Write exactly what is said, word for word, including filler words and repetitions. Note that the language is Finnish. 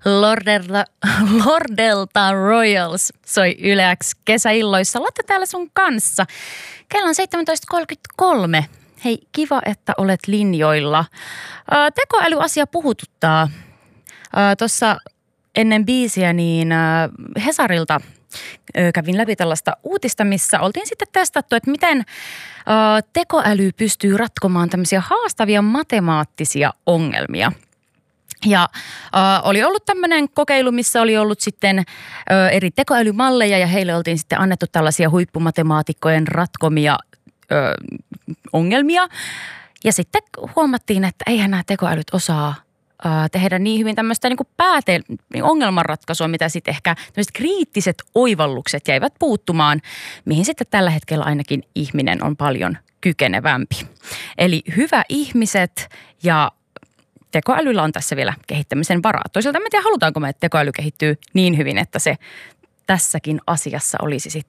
Lordelta, Lordelta Royals soi Yle X kesäilloissa. Lotta täällä sun kanssa. Kello on seitsemäntoista kolmekymmentäkolme. Hei, kiva, että olet linjoilla. Tekoälyasia puhututtaa. Tuossa ennen biisiä niin Hesarilta kävin läpi tällaista uutista, missä oltiin sitten testattu, että miten tekoäly pystyy ratkomaan tämmöisiä haastavia matemaattisia ongelmia. Ja äh, oli ollut tämmöinen kokeilu, missä oli ollut sitten äh, eri tekoälymalleja ja heille oltiin sitten annettu tällaisia huippumatemaatikkojen ratkomia äh, ongelmia. Ja sitten huomattiin, että eihän nämä tekoälyt osaa äh, tehdä niin hyvin tämmöistä niin kuin pääte- ongelmanratkaisua, mitä sitten ehkä tämmöiset kriittiset oivallukset jäivät puuttumaan, mihin sitten tällä hetkellä ainakin ihminen on paljon kykenevämpi. Eli hyvä ihmiset ja tekoälyllä on tässä vielä kehittämisen varaa. Toisaalta en tiedä, halutaanko me, että tekoäly kehittyy niin hyvin, että se tässäkin asiassa olisi sitten